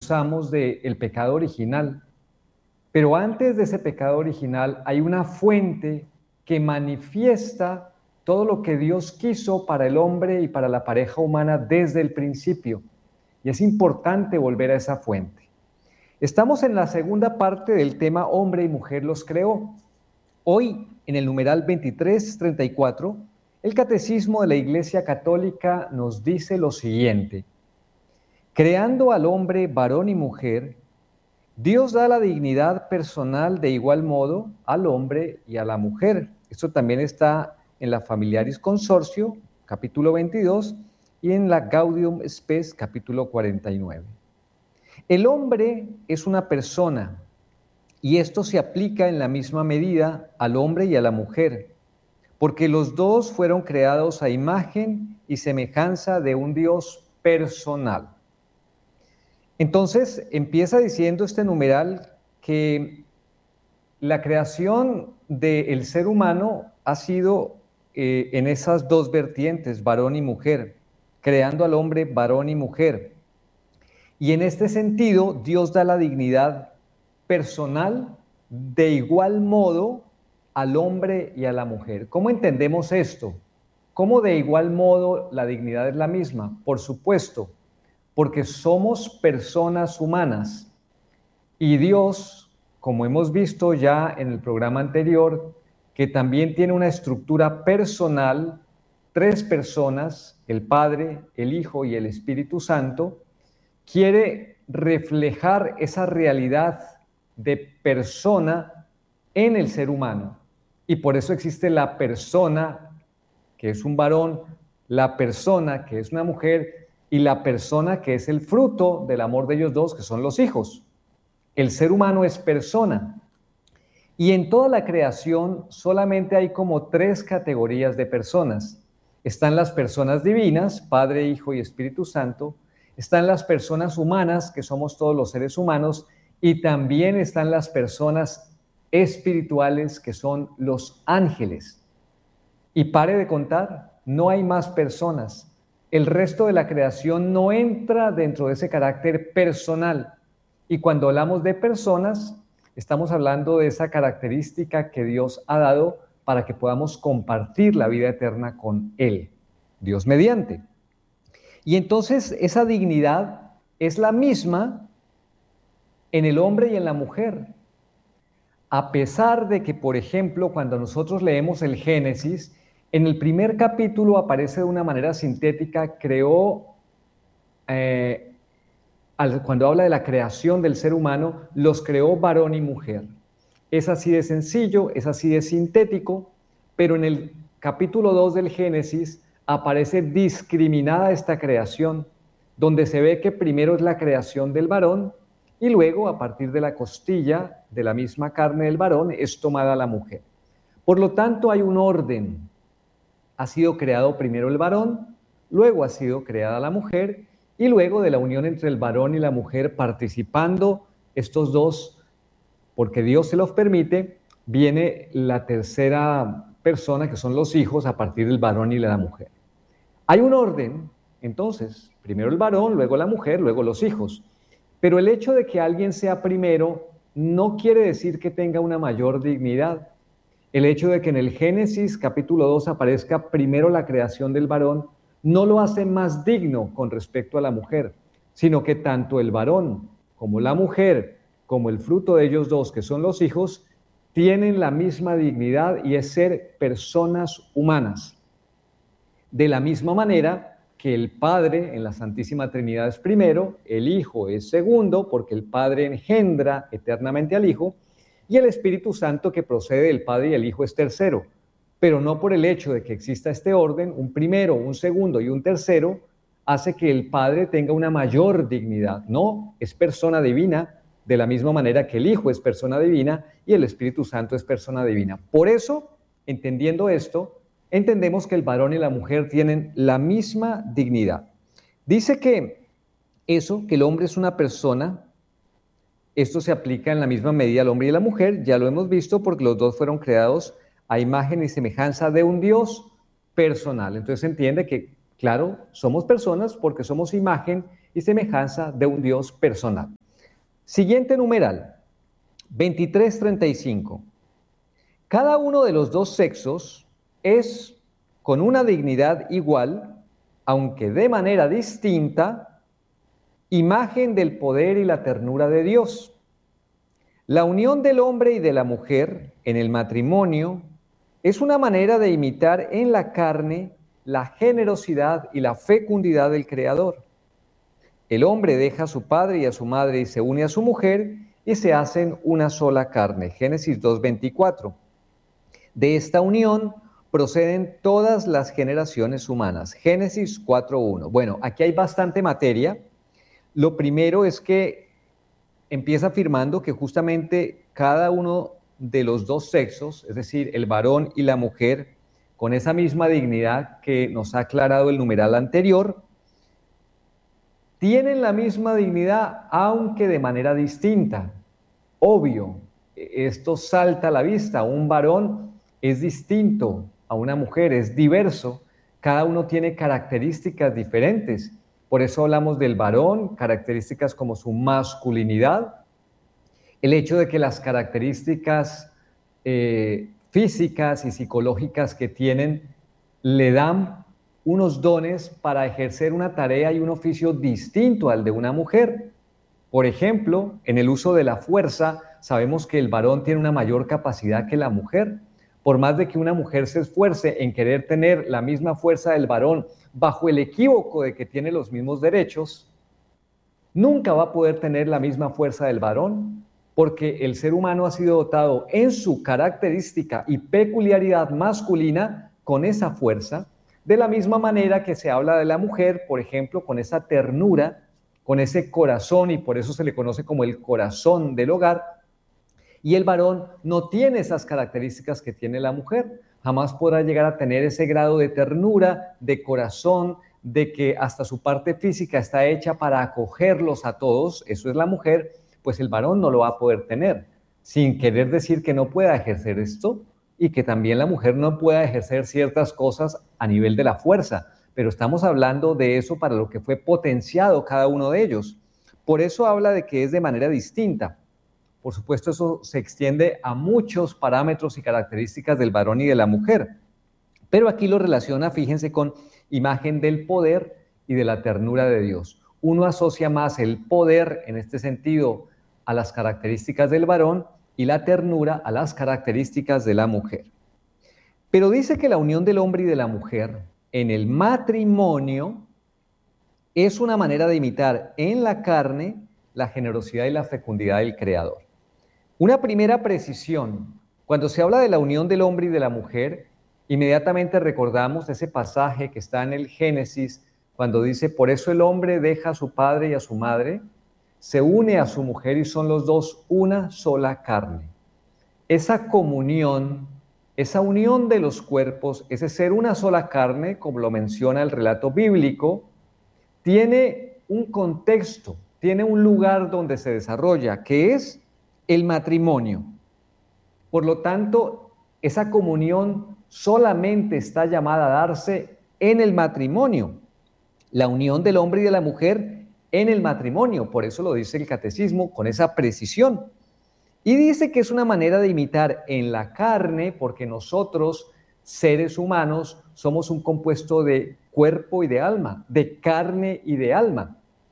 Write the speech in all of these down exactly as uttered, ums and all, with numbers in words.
usamos del pecado original. Pero antes de ese pecado original hay una fuente que manifiesta todo lo que Dios quiso para el hombre y para la pareja humana desde el principio. Y es importante volver a esa fuente. Estamos en la segunda parte del tema hombre y mujer los creó. Hoy, en el numeral veintitrés treinta y cuatro, el Catecismo de la Iglesia Católica nos dice lo siguiente: creando al hombre varón y mujer, Dios da la dignidad personal de igual modo al hombre y a la mujer. Esto también está en la Familiaris Consortio, capítulo veintidós, y en la Gaudium Spes, capítulo cuarenta y nueve. El hombre es una persona, y esto se aplica en la misma medida al hombre y a la mujer, porque los dos fueron creados a imagen y semejanza de un Dios personal. Entonces, empieza diciendo este numeral que la creación del ser humano ha sido eh, en esas dos vertientes, varón y mujer, creando al hombre varón y mujer. Y en este sentido, Dios da la dignidad personal de igual modo al hombre y a la mujer. ¿Cómo entendemos esto? ¿Cómo de igual modo la dignidad es la misma? Por supuesto, porque somos personas humanas y Dios, como hemos visto ya en el programa anterior, que también tiene una estructura personal, tres personas, el Padre, el Hijo y el Espíritu Santo, quiere reflejar esa realidad de persona en el ser humano. Y por eso existe la persona que es un varón, la persona que es una mujer y la persona que es el fruto del amor de ellos dos, que son los hijos. El ser humano es persona. Y en toda la creación solamente hay como tres categorías de personas. Están las personas divinas, Padre, Hijo y Espíritu Santo. Están las personas humanas, que somos todos los seres humanos. Y también están las personas espirituales, que son los ángeles. Y pare de contar, no hay más personas. El resto de la creación no entra dentro de ese carácter personal. Y cuando hablamos de personas, estamos hablando de esa característica que Dios ha dado para que podamos compartir la vida eterna con Él, Dios mediante. Y entonces esa dignidad es la misma en el hombre y en la mujer. A pesar de que, por ejemplo, cuando nosotros leemos el Génesis, en el primer capítulo aparece de una manera sintética, creó, eh, al, cuando habla de la creación del ser humano, los creó varón y mujer. Es así de sencillo, es así de sintético, pero en el capítulo dos del Génesis aparece discriminada esta creación, donde se ve que primero es la creación del varón y luego, a partir de la costilla de la misma carne del varón, es tomada la mujer. Por lo tanto, hay un orden. Ha sido creado primero el varón, luego ha sido creada la mujer, y luego de la unión entre el varón y la mujer, participando estos dos, porque Dios se los permite, viene la tercera persona, que son los hijos, a partir del varón y de la mujer. Hay un orden, entonces, primero el varón, luego la mujer, luego los hijos. Pero el hecho de que alguien sea primero no quiere decir que tenga una mayor dignidad. El hecho de que en el Génesis capítulo dos aparezca primero la creación del varón no lo hace más digno con respecto a la mujer, sino que tanto el varón como la mujer, como el fruto de ellos dos, que son los hijos, tienen la misma dignidad y es ser personas humanas. De la misma manera que el Padre en la Santísima Trinidad es primero, el Hijo es segundo, porque el Padre engendra eternamente al Hijo, y el Espíritu Santo que procede del Padre y el Hijo es tercero, pero no por el hecho de que exista este orden, un primero, un segundo y un tercero, hace que el Padre tenga una mayor dignidad. No, es persona divina, de la misma manera que el Hijo es persona divina y el Espíritu Santo es persona divina. Por eso, entendiendo esto, entendemos que el varón y la mujer tienen la misma dignidad. Dice que eso, que el hombre es una persona, esto se aplica en la misma medida al hombre y a la mujer, ya lo hemos visto porque los dos fueron creados a imagen y semejanza de un Dios personal. Entonces se entiende que, claro, somos personas porque somos imagen y semejanza de un Dios personal. Siguiente numeral, veintitrés treinta y cinco. Cada uno de los dos sexos es con una dignidad igual, aunque de manera distinta, imagen del poder y la ternura de Dios. La unión del hombre y de la mujer en el matrimonio es una manera de imitar en la carne la generosidad y la fecundidad del Creador. El hombre deja a su padre y a su madre y se une a su mujer y se hacen una sola carne. Génesis dos veinticuatro. De esta unión proceden todas las generaciones humanas. Génesis cuatro uno. Bueno, aquí hay bastante materia. Lo primero es que empieza afirmando que justamente cada uno de los dos sexos, es decir, el varón y la mujer, con esa misma dignidad que nos ha aclarado el numeral anterior, tienen la misma dignidad, aunque de manera distinta. Obvio, esto salta a la vista. Un varón es distinto a una mujer, es diverso. Cada uno tiene características diferentes. Por eso hablamos del varón, características como su masculinidad, el hecho de que las características eh, físicas y psicológicas que tienen le dan unos dones para ejercer una tarea y un oficio distinto al de una mujer. Por ejemplo, en el uso de la fuerza, sabemos que el varón tiene una mayor capacidad que la mujer. Por más de que una mujer se esfuerce en querer tener la misma fuerza del varón bajo el equívoco de que tiene los mismos derechos, nunca va a poder tener la misma fuerza del varón, porque el ser humano ha sido dotado en su característica y peculiaridad masculina con esa fuerza, de la misma manera que se habla de la mujer, por ejemplo, con esa ternura, con ese corazón, y por eso se le conoce como el corazón del hogar, y el varón no tiene esas características que tiene la mujer. Jamás podrá llegar a tener ese grado de ternura, de corazón, de que hasta su parte física está hecha para acogerlos a todos, eso es la mujer, pues el varón no lo va a poder tener, sin querer decir que no pueda ejercer esto, y que también la mujer no pueda ejercer ciertas cosas a nivel de la fuerza, pero estamos hablando de eso para lo que fue potenciado cada uno de ellos. Por eso habla de que es de manera distinta. Por supuesto, eso se extiende a muchos parámetros y características del varón y de la mujer, pero aquí lo relaciona, fíjense, con imagen del poder y de la ternura de Dios. Uno asocia más el poder, en este sentido, a las características del varón, y la ternura a las características de la mujer. Pero dice que la unión del hombre y de la mujer en el matrimonio es una manera de imitar en la carne la generosidad y la fecundidad del Creador. Una primera precisión: cuando se habla de la unión del hombre y de la mujer, inmediatamente recordamos ese pasaje que está en el Génesis, cuando dice: por eso el hombre deja a su padre y a su madre, se une a su mujer y son los dos una sola carne. Esa comunión, esa unión de los cuerpos, ese ser una sola carne, como lo menciona el relato bíblico, tiene un contexto, tiene un lugar donde se desarrolla, que es el matrimonio. Por lo tanto, esa comunión solamente está llamada a darse en el matrimonio. La unión del hombre y de la mujer en el matrimonio, por eso lo dice el catecismo con esa precisión. Y dice que es una manera de imitar en la carne, porque nosotros, seres humanos, somos un compuesto de cuerpo y de alma, de carne y de alma.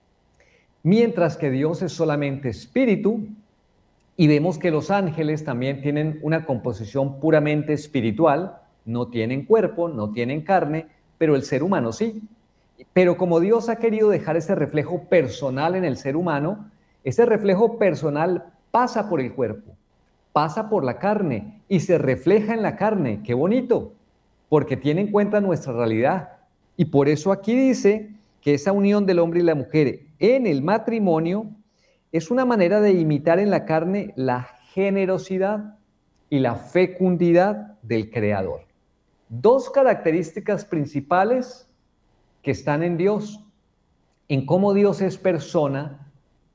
Mientras que Dios es solamente espíritu, y vemos que los ángeles también tienen una composición puramente espiritual, no tienen cuerpo, no tienen carne, pero el ser humano sí. Pero como Dios ha querido dejar ese reflejo personal en el ser humano, ese reflejo personal pasa por el cuerpo, pasa por la carne y se refleja en la carne. ¡Qué bonito! Porque tiene en cuenta nuestra realidad. Y por eso aquí dice que esa unión del hombre y la mujer en el matrimonio es una manera de imitar en la carne la generosidad y la fecundidad del Creador. Dos características principales que están en Dios, en cómo Dios es persona,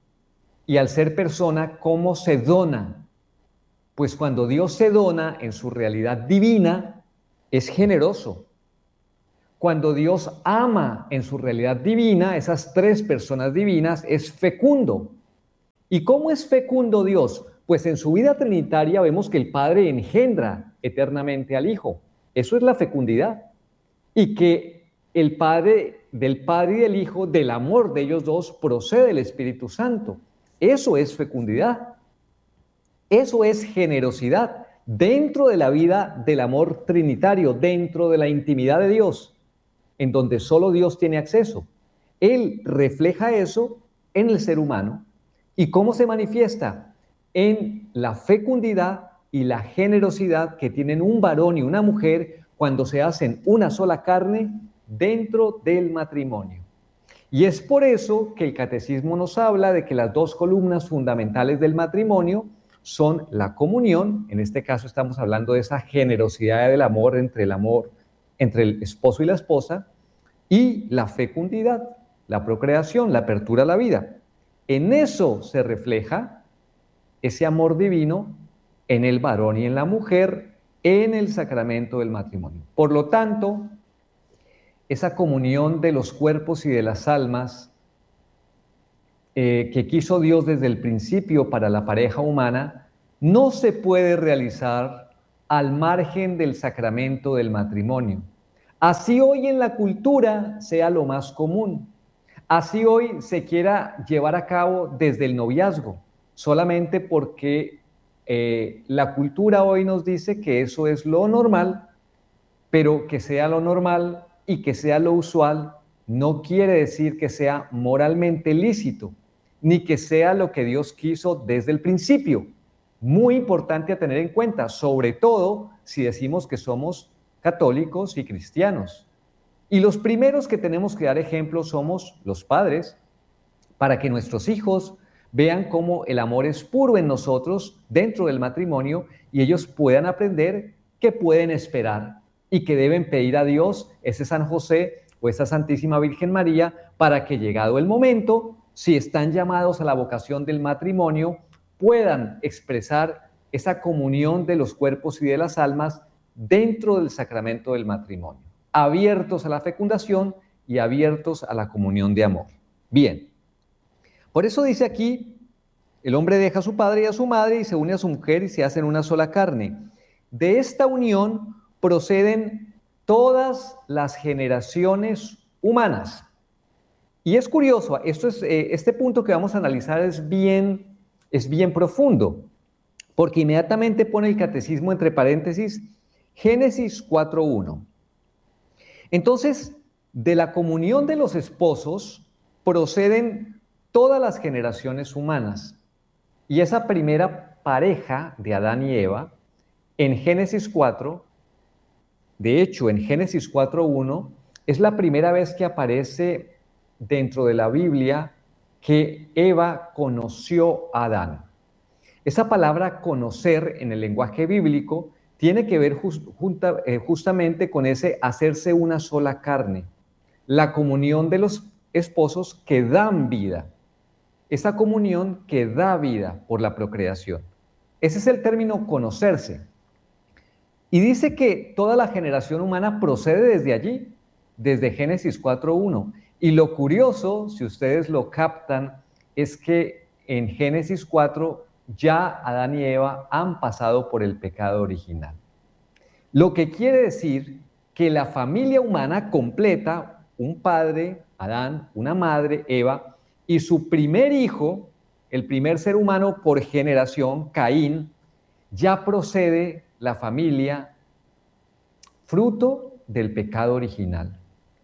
y al ser persona, cómo se dona. Pues cuando Dios se dona en su realidad divina, es generoso. cuando Dios ama en su realidad divina, esas tres personas divinas, es fecundo. ¿Y cómo es fecundo Dios? Pues en su vida trinitaria vemos que el Padre engendra eternamente al Hijo. Eso es la fecundidad. Y que el Padre, del Padre y del Hijo, del amor de ellos dos, procede el Espíritu Santo. Eso es fecundidad. Eso es generosidad dentro de la vida del amor trinitario, dentro de la intimidad de Dios, en donde solo Dios tiene acceso. Él refleja eso en el ser humano. ¿Y cómo se manifiesta? En la fecundidad y la generosidad que tienen un varón y una mujer cuando se hacen una sola carne dentro del matrimonio. Y es por eso que el catecismo nos habla de que las dos columnas fundamentales del matrimonio son la comunión, en este caso estamos hablando de esa generosidad del amor entre el amor entre el esposo y la esposa, y la fecundidad, la procreación, la apertura a la vida. En eso se refleja ese amor divino en el varón y en la mujer, en el sacramento del matrimonio. Por lo tanto, esa comunión de los cuerpos y de las almas eh, que quiso Dios desde el principio para la pareja humana, no se puede realizar al margen del sacramento del matrimonio. Así hoy en la cultura sea lo más común. Así hoy se quiera llevar a cabo desde el noviazgo, solamente porque eh, la cultura hoy nos dice que eso es lo normal, pero que sea lo normal y que sea lo usual no quiere decir que sea moralmente lícito, ni que sea lo que Dios quiso desde el principio. Muy importante a tener en cuenta, sobre todo si decimos que somos católicos y cristianos. Y los primeros que tenemos que dar ejemplo somos los padres, para que nuestros hijos vean cómo el amor es puro en nosotros dentro del matrimonio y ellos puedan aprender que pueden esperar y que deben pedir a Dios, ese San José o esa Santísima Virgen María, para que llegado el momento, si están llamados a la vocación del matrimonio, puedan expresar esa comunión de los cuerpos y de las almas dentro del sacramento del matrimonio, abiertos a la fecundación y abiertos a la comunión de amor. Bien, por eso dice aquí, el hombre deja a su padre y a su madre y se une a su mujer y se hacen una sola carne. De esta unión proceden todas las generaciones humanas. Y es curioso, esto es, eh, este punto que vamos a analizar es bien, es bien profundo, porque inmediatamente pone el catecismo entre paréntesis Génesis cuatro uno. Entonces, de la comunión de los esposos proceden todas las generaciones humanas. Y esa primera pareja de Adán y Eva, en Génesis cuatro, de hecho, en Génesis cuatro uno, es la primera vez que aparece dentro de la Biblia que Eva conoció a Adán. Esa palabra conocer en el lenguaje bíblico tiene que ver just, junta, eh, justamente con ese hacerse una sola carne, la comunión de los esposos que dan vida, esa comunión que da vida por la procreación. Ese es el término conocerse. Y dice que toda la generación humana procede desde allí, desde Génesis cuatro uno. Y lo curioso, si ustedes lo captan, es que en Génesis cuatro ya Adán y Eva han pasado por el pecado original. Lo que quiere decir que la familia humana completa, un padre, Adán, una madre, Eva, y su primer hijo, el primer ser humano por generación, Caín, ya procede la familia fruto del pecado original.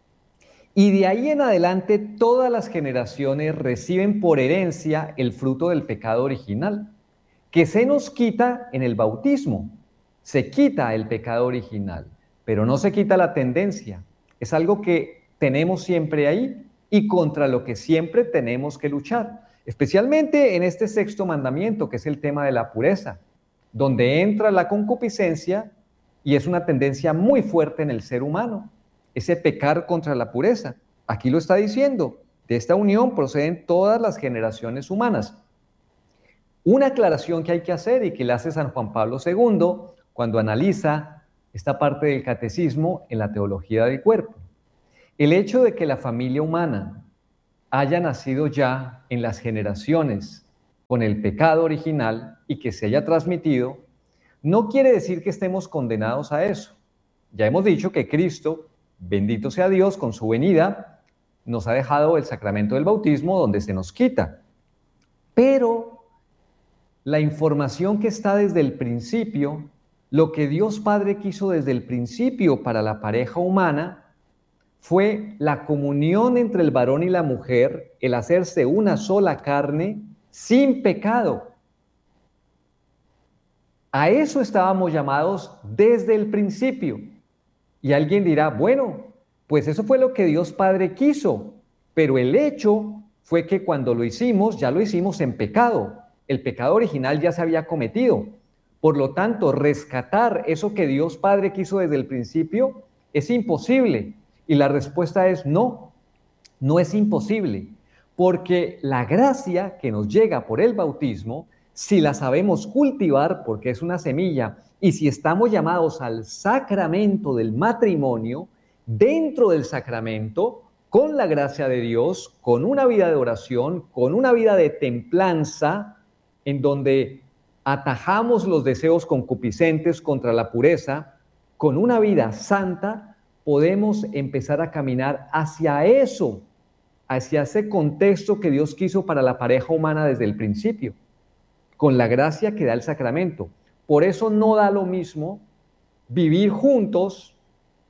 Y de ahí en adelante todas las generaciones reciben por herencia el fruto del pecado original, que se nos quita en el bautismo. Se quita el pecado original, pero no se quita la tendencia. Es algo que tenemos siempre ahí y contra lo que siempre tenemos que luchar, especialmente en este sexto mandamiento, que es el tema de la pureza, donde entra la concupiscencia y es una tendencia muy fuerte en el ser humano, ese pecar contra la pureza. Aquí lo está diciendo, de esta unión proceden todas las generaciones humanas. Una aclaración que hay que hacer y que le hace San Juan Pablo segundo cuando analiza esta parte del catecismo en la teología del cuerpo. El hecho de que la familia humana haya nacido ya en las generaciones con el pecado original y que se haya transmitido, no quiere decir que estemos condenados a eso. Ya hemos dicho que Cristo, bendito sea Dios, con su venida, nos ha dejado el sacramento del bautismo donde se nos quita. Pero la información que está desde el principio, lo que Dios Padre quiso desde el principio para la pareja humana, fue la comunión entre el varón y la mujer, el hacerse una sola carne sin pecado. A eso estábamos llamados desde el principio. Y alguien dirá, bueno, pues eso fue lo que Dios Padre quiso, pero el hecho fue que cuando lo hicimos, ya lo hicimos en pecado. El pecado original ya se había cometido. Por lo tanto, rescatar eso que Dios Padre quiso desde el principio es imposible. Y la respuesta es no, no es imposible, porque la gracia que nos llega por el bautismo, si la sabemos cultivar, porque es una semilla, y si estamos llamados al sacramento del matrimonio, dentro del sacramento, con la gracia de Dios, con una vida de oración, con una vida de templanza, en donde atajamos los deseos concupiscentes contra la pureza, con una vida santa, podemos empezar a caminar hacia eso, hacia ese contexto que Dios quiso para la pareja humana desde el principio, con la gracia que da el sacramento. Por eso no da lo mismo vivir juntos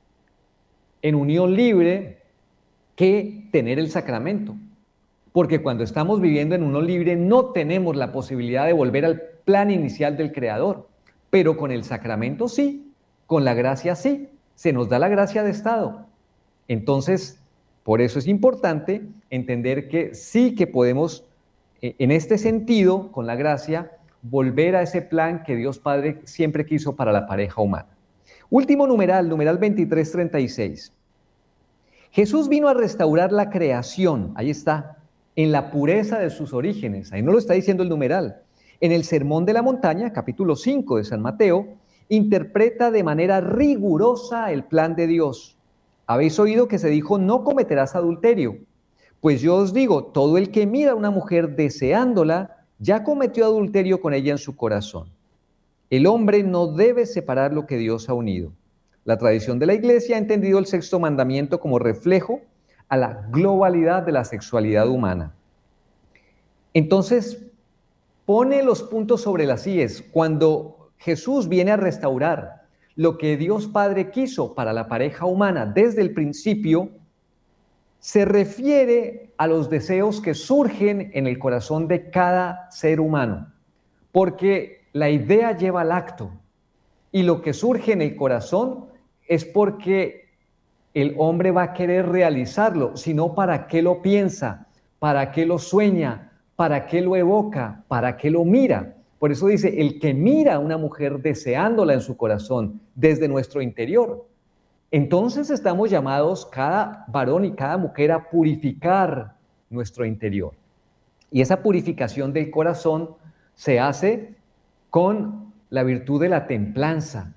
en unión libre que tener el sacramento. Porque cuando estamos viviendo en unión libre no tenemos la posibilidad de volver al plan inicial del Creador, pero con el sacramento sí, con la gracia sí. Se nos da la gracia de estado. Entonces, por eso es importante entender que sí que podemos, en este sentido, con la gracia, volver a ese plan que Dios Padre siempre quiso para la pareja humana. Último numeral, numeral veintitrés treinta y seis. Jesús vino a restaurar la creación, ahí está, en la pureza de sus orígenes. Ahí no lo está diciendo el numeral. En el Sermón de la Montaña, capítulo cinco de San Mateo, interpreta de manera rigurosa el plan de Dios. Habéis oído que se dijo, no cometerás adulterio. Pues yo os digo, todo el que mira a una mujer deseándola, ya cometió adulterio con ella en su corazón. El hombre no debe separar lo que Dios ha unido. La tradición de la Iglesia ha entendido el sexto mandamiento como reflejo a la globalidad de la sexualidad humana. Entonces, pone los puntos sobre las íes. Cuando Jesús viene a restaurar lo que Dios Padre quiso para la pareja humana desde el principio, se refiere a los deseos que surgen en el corazón de cada ser humano, porque la idea lleva al acto, y lo que surge en el corazón es porque el hombre va a querer realizarlo, sino para qué lo piensa, para qué lo sueña, para qué lo evoca, para qué lo mira. Por eso dice, el que mira a una mujer deseándola en su corazón desde nuestro interior. Entonces estamos llamados cada varón y cada mujer a purificar nuestro interior. Y esa purificación del corazón se hace con la virtud de la templanza,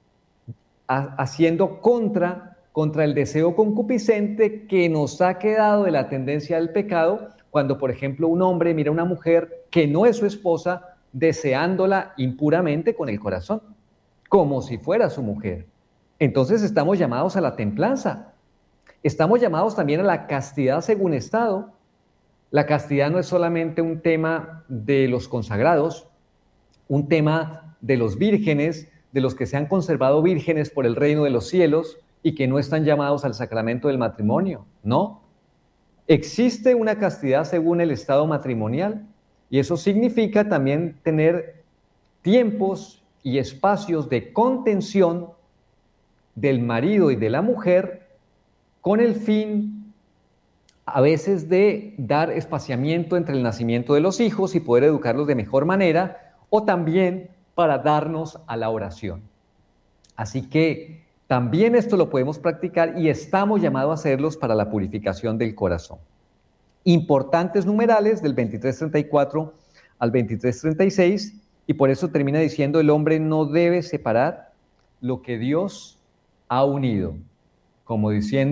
haciendo contra, contra el deseo concupiscente que nos ha quedado de la tendencia del pecado, cuando, por ejemplo, un hombre mira a una mujer que no es su esposa, deseándola impuramente con el corazón, como si fuera su mujer. Entonces estamos llamados a la templanza. Estamos llamados también a la castidad según estado. La castidad no es solamente un tema de los consagrados, un tema de los vírgenes, de los que se han conservado vírgenes por el reino de los cielos y que no están llamados al sacramento del matrimonio, ¿no? Existe una castidad según el estado matrimonial. Y eso significa también tener tiempos y espacios de contención del marido y de la mujer con el fin a veces de dar espaciamiento entre el nacimiento de los hijos y poder educarlos de mejor manera, o también para darnos a la oración. Así que también esto lo podemos practicar y estamos llamados a hacerlos para la purificación del corazón. Importantes numerales del veintitrés treinta y cuatro al veintitrés treinta y seis, y por eso termina diciendo, el hombre no debe separar lo que Dios ha unido, como diciendo,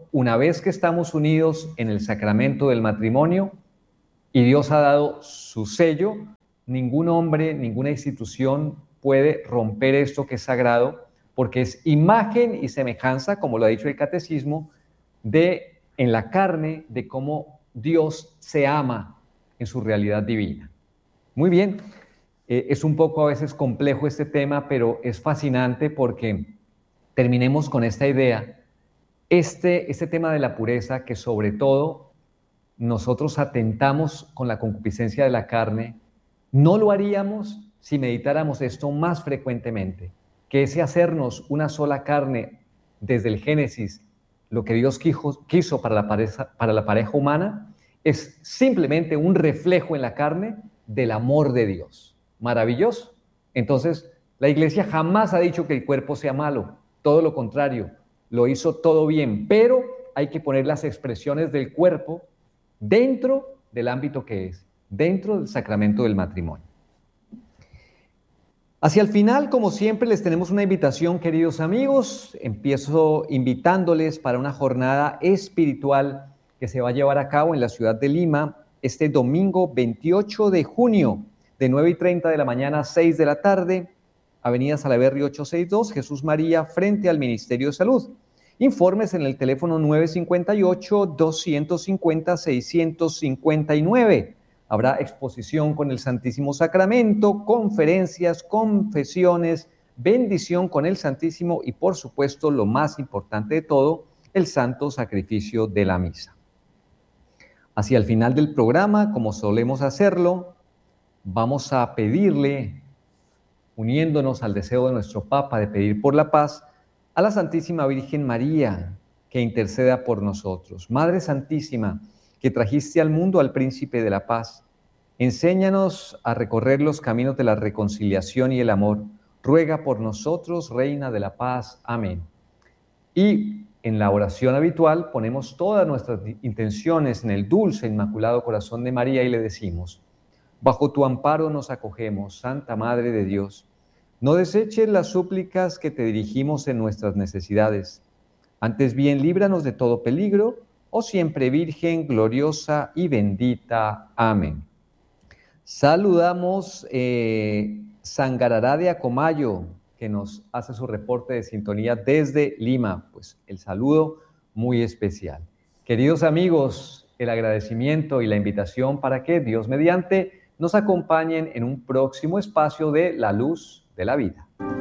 una vez que estamos unidos en el sacramento del matrimonio y Dios ha dado su sello, ningún hombre, ninguna institución puede romper esto que es sagrado, porque es imagen y semejanza, como lo ha dicho el catecismo, de en la carne, de cómo Dios se ama en su realidad divina. Muy bien, eh, es un poco a veces complejo este tema, pero es fascinante porque terminemos con esta idea, este, este tema de la pureza, que sobre todo nosotros atentamos con la concupiscencia de la carne, no lo haríamos si meditáramos esto más frecuentemente, que ese hacernos una sola carne desde el Génesis, lo que Dios quiso, quiso para, la pareja, para la pareja humana, es simplemente un reflejo en la carne del amor de Dios. Maravilloso. Entonces, la Iglesia jamás ha dicho que el cuerpo sea malo, todo lo contrario, lo hizo todo bien, pero hay que poner las expresiones del cuerpo dentro del ámbito que es, dentro del sacramento del matrimonio. Hacia el final, como siempre, les tenemos una invitación, queridos amigos. Empiezo invitándoles para una jornada espiritual que se va a llevar a cabo en la ciudad de Lima este domingo veintiocho de junio, de nueve y treinta de la mañana a seis de la tarde, Avenida Salaverry ochocientos sesenta y dos, Jesús María, frente al Ministerio de Salud. Informes en el teléfono nueve cinco ocho, dos cinco cero, seis cinco nueve. Habrá exposición con el Santísimo Sacramento, conferencias, confesiones, bendición con el Santísimo y, por supuesto, lo más importante de todo, el santo sacrificio de la misa. Hacia el final del programa, como solemos hacerlo, vamos a pedirle, uniéndonos al deseo de nuestro Papa de pedir por la paz, a la Santísima Virgen María, que interceda por nosotros. Madre Santísima, que trajiste al mundo al Príncipe de la Paz, enséñanos a recorrer los caminos de la reconciliación y el amor. Ruega por nosotros, Reina de la Paz. Amén. Y en la oración habitual ponemos todas nuestras intenciones en el dulce, inmaculado corazón de María y le decimos: bajo tu amparo nos acogemos, Santa Madre de Dios. No deseches las súplicas que te dirigimos en nuestras necesidades. Antes bien, líbranos de todo peligro, oh siempre Virgen, gloriosa y bendita. Amén. Saludamos eh, Sangarará de Acomayo, que nos hace su reporte de sintonía desde Lima. Pues el saludo muy especial. Queridos amigos, el agradecimiento y la invitación para que Dios mediante nos acompañen en un próximo espacio de La Luz de la Vida.